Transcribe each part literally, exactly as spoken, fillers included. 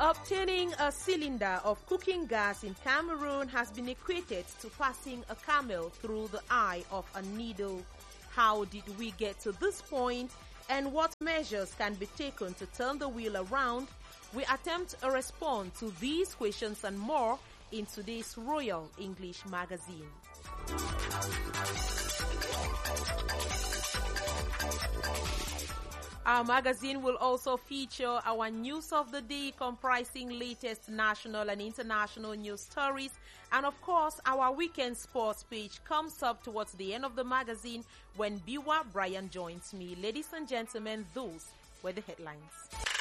Obtaining a cylinder of cooking gas in Cameroon has been equated to passing a camel through the eye of a needle. How did we get to this point, and what measures can be taken to turn the wheel around? We attempt a response to these questions and more in today's Royal English Magazine. Our magazine will also feature our news of the day comprising latest national and international news stories, and of course our weekend sports page comes up towards the end of the magazine when Biwa Brian joins me. Ladies and gentlemen, those were the headlines.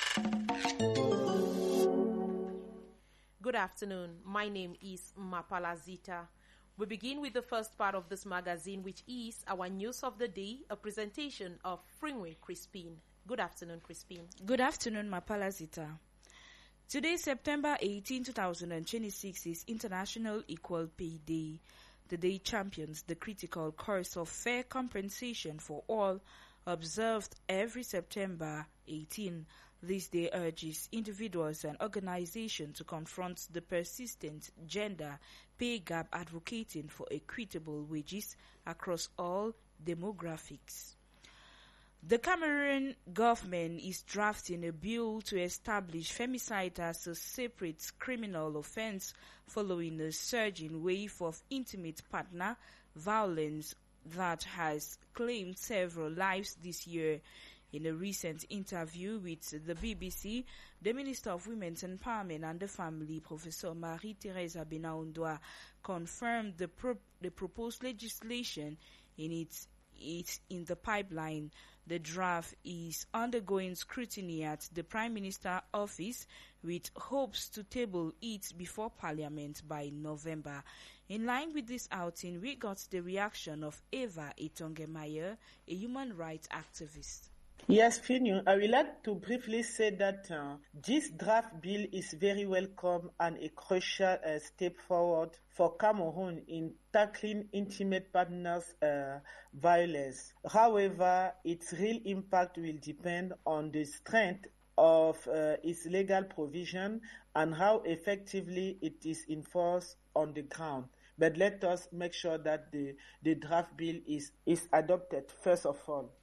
Good afternoon. My name is Mapala Zita. We begin with the first part of this magazine, which is our news of the day, a presentation of Fringwe Crispin. Good afternoon, Crispin. Good afternoon, Mapala Zita. Today, September eighteenth, twenty twenty-six, is International Equal Pay Day. The day champions the critical course of fair compensation for all, observed every September eighteenth. This day urges individuals and organizations to confront the persistent gender pay gap, advocating for equitable wages across all demographics. The Cameroon government is drafting a bill to establish femicide as a separate criminal offense following a surging wave of intimate partner violence that has claimed several lives this year. In a recent interview with the B B C, the Minister of Women's Empowerment and the Family, Professor Marie-Thérèse Abena-Ondoa, confirmed the, pro- the proposed legislation in its It's in the pipeline. The draft is undergoing scrutiny at the Prime Minister's office with hopes to table it before Parliament by November. In line with this outing, we got the reaction of Eva Itongemeyer, a human rights activist. Yes, Finu, I would like to briefly say that uh, this draft bill is very welcome and a crucial uh, step forward for Cameroon in tackling intimate partners' uh, violence. However, its real impact will depend on the strength of uh, its legal provision and how effectively it is enforced on the ground. But let us make sure that the, the draft bill is, is adopted first of all.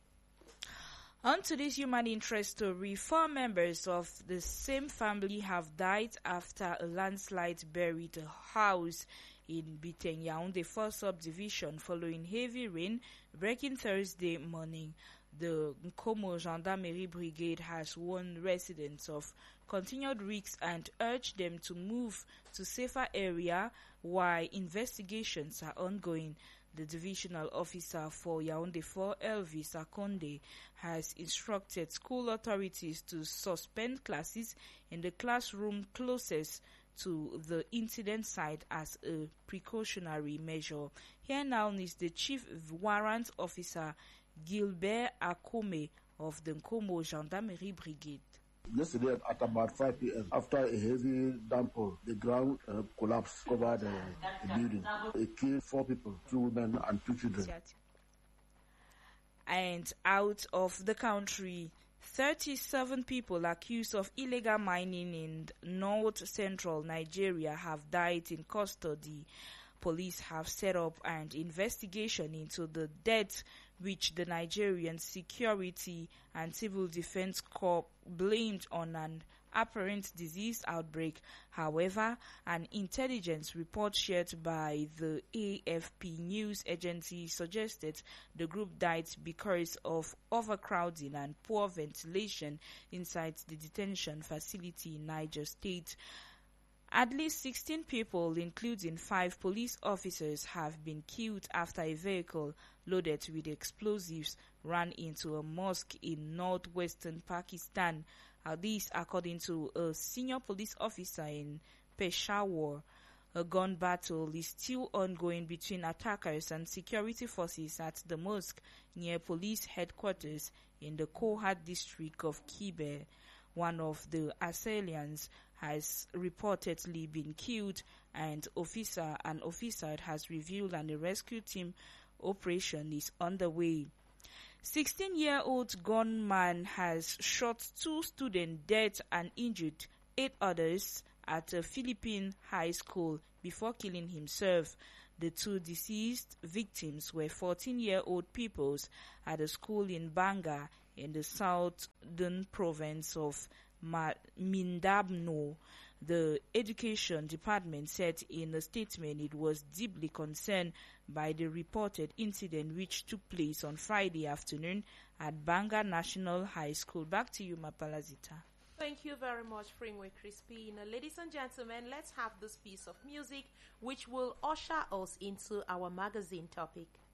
On to this human interest story, four members of the same family have died after a landslide buried a house in Biteng Yaoundé four subdivision following heavy rain breaking Thursday morning. The Nkomo Gendarmerie Brigade has warned residents of continued risks and urged them to move to safer area while investigations are ongoing. The divisional officer for Yaoundé four, Elvis Akonde, has instructed school authorities to suspend classes in the classroom closest to the incident site as a precautionary measure. Here now is the chief warrant officer, Gilbert Akome, of the Nkomo Gendarmerie Brigade. Yesterday at about five p.m., after a heavy downpour, the ground uh, collapsed, covered uh, the building. It killed four people, two women and two children. And out of the country, thirty-seven people accused of illegal mining in north-central Nigeria have died in custody. Police have set up an investigation into the death, which the Nigerian Security and Civil Defense Corps blamed on an apparent disease outbreak. However, an intelligence report shared by the A F P news agency suggested the group died because of overcrowding and poor ventilation inside the detention facility in Niger State. At least sixteen people, including five police officers, have been killed after a vehicle loaded with explosives ran into a mosque in northwestern Pakistan. Uh, this according to a senior police officer in Peshawar. A gun battle is still ongoing between attackers and security forces at the mosque near police headquarters in the Kohat district of Kibe. One of the assailants has reportedly been killed, and officer an officer has revealed and a rescue team operation is underway. sixteen-year-old gunman has shot two students dead and injured eight others at a Philippine high school before killing himself. The two deceased victims were fourteen-year-old pupils at a school in Banga in the southern province of Mindanao. The Education Department said in a statement it was deeply concerned by the reported incident which took place on Friday afternoon at Banga National High School. Back to you, Mapalazita. Thank you very much, Frimwe Crispin. Ladies and gentlemen, let's have this piece of music which will usher us into our magazine topic.